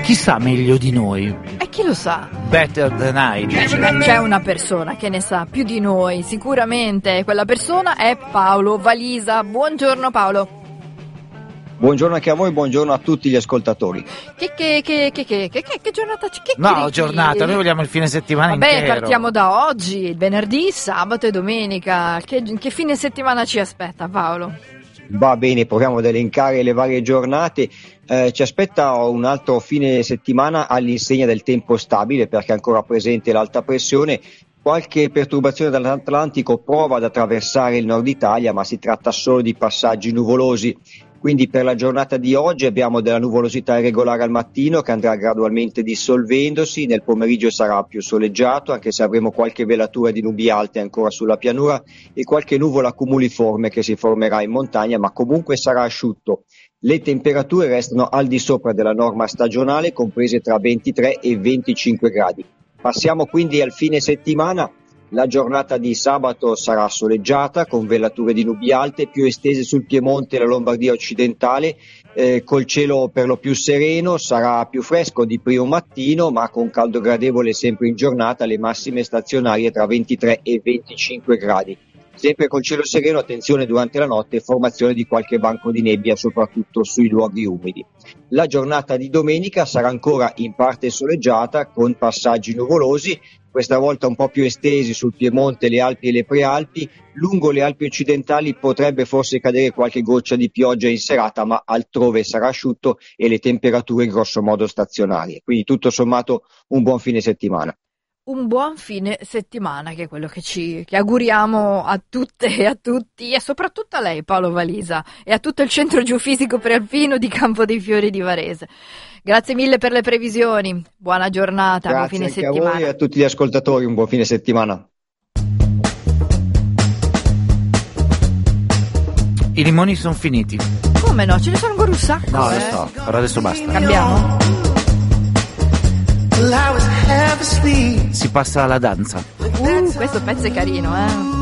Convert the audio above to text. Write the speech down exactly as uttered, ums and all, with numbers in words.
chi sa meglio di noi? E chi lo sa? Better than I. C'è una persona che ne sa più di noi, sicuramente. Quella persona è Paolo Valisa. Buongiorno Paolo. Buongiorno anche a voi, buongiorno a tutti gli ascoltatori. Che, che, che, che, che, che, che giornata c'è? Che, No, che, giornata, noi vogliamo il fine settimana Vabbè, intero. partiamo da oggi, il venerdì, sabato e domenica. Che, che fine settimana ci aspetta, Paolo? Va bene, proviamo ad elencare le varie giornate. Eh, ci aspetta un altro fine settimana all'insegna del tempo stabile, perché è ancora presente l'alta pressione. Qualche perturbazione dall'Atlantico prova ad attraversare il nord Italia, ma si tratta solo di passaggi nuvolosi. Quindi per la giornata di oggi abbiamo della nuvolosità irregolare al mattino che andrà gradualmente dissolvendosi, nel pomeriggio sarà più soleggiato, anche se avremo qualche velatura di nubi alte ancora sulla pianura e qualche nuvola cumuliforme che si formerà in montagna, ma comunque sarà asciutto. Le temperature restano al di sopra della norma stagionale, comprese tra ventitré e venticinque gradi. Passiamo quindi al fine settimana. La giornata di sabato sarà soleggiata con velature di nubi alte più estese sul Piemonte e la Lombardia occidentale, eh, col cielo per lo più sereno. Sarà più fresco di primo mattino, ma con caldo gradevole sempre in giornata, le massime stazionarie tra ventitré e venticinque gradi. Sempre col cielo sereno, attenzione durante la notte, formazione di qualche banco di nebbia soprattutto sui luoghi umidi. La giornata di domenica sarà ancora in parte soleggiata con passaggi nuvolosi, questa volta un po' più estesi sul Piemonte, le Alpi e le Prealpi. Lungo le Alpi occidentali potrebbe forse cadere qualche goccia di pioggia in serata, ma altrove sarà asciutto e le temperature grosso modo stazionarie. Quindi tutto sommato un buon fine settimana. Un buon fine settimana, che è quello che ci che auguriamo a tutte e a tutti, e soprattutto a lei, Paolo Valisa, e a tutto il centro geofisico prealpino di Campo dei Fiori di Varese. Grazie mille per le previsioni, buona giornata, Grazie buon fine anche settimana. a voi e a tutti gli ascoltatori, un buon fine settimana. I limoni sono finiti. Come no? Ce ne sono ancora un sacco. No, eh? lo so, però adesso basta. Cambiamo? Si passa alla danza. Uh, questo pezzo è carino, eh.